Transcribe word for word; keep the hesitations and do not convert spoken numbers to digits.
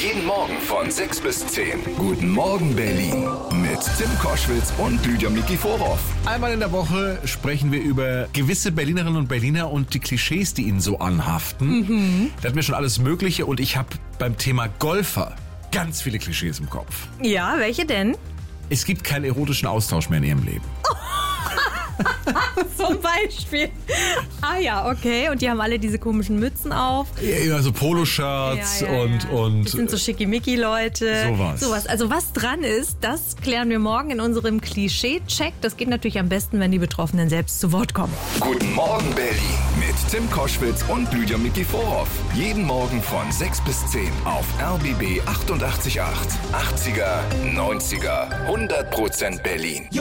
Jeden Morgen von sechs bis zehn. Guten Morgen Berlin mit Tim Koschwitz und Lydia Mikiforov. Einmal in der Woche sprechen wir über gewisse Berlinerinnen und Berliner und die Klischees, die ihnen so anhaften. Mhm. Da hatten wir schon alles Mögliche und ich habe beim Thema Golfer ganz viele Klischees im Kopf. Ja, welche denn? Es gibt keinen erotischen Austausch mehr in ihrem Leben. Zum Beispiel. Ah ja, okay. Und die haben alle diese komischen Mützen auf. Ja, so Poloshirts ja, ja, und, ja. und... Das sind so Schickimicki-Leute. Sowas. Sowas. Also was dran ist, das klären wir morgen in unserem Klischee-Check. Das geht natürlich am besten, wenn die Betroffenen selbst zu Wort kommen. Guten Morgen Berlin mit Tim Koschwitz und Lydia Mikiforov. Jeden Morgen von sechs bis zehn auf R B B achtundachtzig Komma acht. achtziger, neunziger, hundert Prozent Berlin.